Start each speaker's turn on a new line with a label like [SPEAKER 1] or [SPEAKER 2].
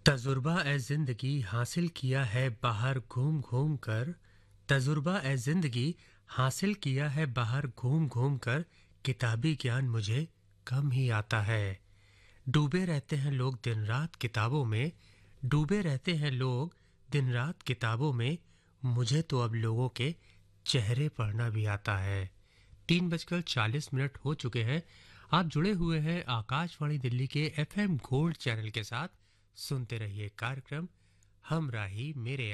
[SPEAKER 1] तजुर्बा ए जिंदगी हासिल किया है बाहर घूम घूम कर। तजुर्बा ए जिंदगी हासिल किया है बाहर घूम घूम कर। किताबी ज्ञान मुझे कम ही आता है। डूबे रहते हैं लोग दिन रात किताबों में। डूबे रहते हैं लोग दिन रात किताबों में। मुझे तो अब लोगों के चेहरे पढ़ना भी आता है। 3:40 हो चुके हैं। आप जुड़े हुए हैं आकाशवाणी दिल्ली के एफएम गोल्ड चैनल के साथ। सुनते रहिए कार्यक्रम हम राही मेरे